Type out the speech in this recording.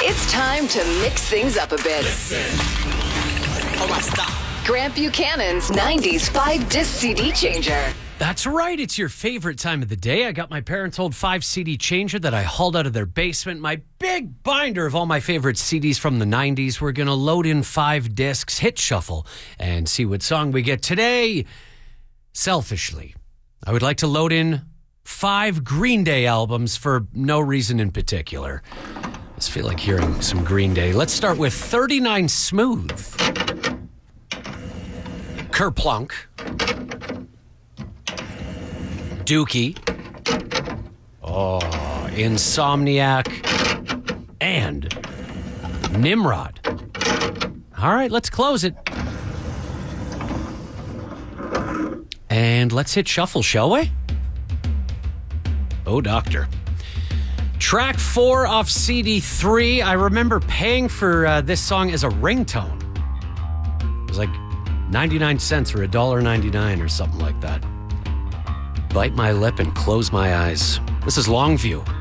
It's time to mix things up a bit. All right, stop. Grant Buchanan's 90s 5-disc CD changer. That's right. It's your favorite time of the day. I got my parents' old 5 CD changer that I hauled out of their basement. My big binder of all my favorite CDs from the 90s. We're going to load in 5 discs, hit shuffle, and see what song we get today. Selfishly, I would like to load in 5 Green Day albums for no reason in particular. I just feel like hearing some Green Day. Let's start with 39 Smooth, Kerplunk, Dookie, Insomniac, and Nimrod. All right, let's close it. And let's hit shuffle, shall we? Oh, doctor. Track 4 off CD 3. I remember paying for this song as a ringtone. It was like 99 cents or $1.99 or something like that. Bite my lip and close my eyes. This is Longview.